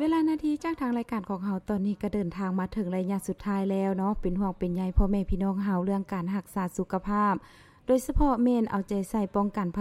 เวลานาทีจากทางรายการของเฮาตอนนี้ก็เดินทางมาถึงระยะสุดท้ายแล้วเนาะเป็นห่วงเป็นใยพ่อแม่พี่น้องเฮาเรื่องการรักษาสุขภาพโดยเฉพาะเมนเอาใจใส่ป้องกัน